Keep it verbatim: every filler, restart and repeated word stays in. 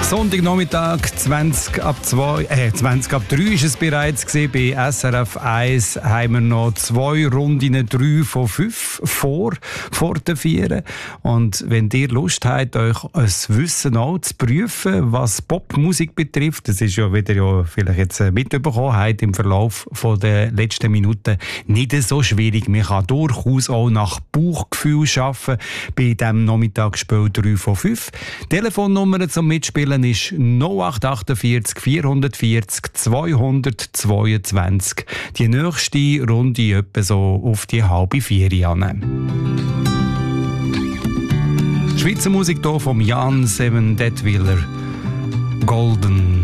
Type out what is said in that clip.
Sonntagnachmittag, zwanzig ab zwei, äh, zwanzig ab drei ist es bereits gewesen. Bei S R F eins haben wir noch zwei Runden, drei von fünf vor, vor den vier. Und wenn ihr Lust habt, euch ein Wissen auch zu prüfen, was Popmusik betrifft, das ist ja wieder ja vielleicht jetzt mitbekommen habt im Verlauf von der letzten Minuten, nicht so schwierig. Man kann durchaus auch nach Bauchgefühl arbeiten bei diesem Nachmittagsspiel drei von fünf. Telefonnummer zum Mitspielen ist null acht achtundvierzig vierhundertvierzig zweihundertzweiundzwanzig. Die nächste Runde etwa so auf die halbe vier an. Schweizer Musik hier vom Jan Seven Detwiller. Golden.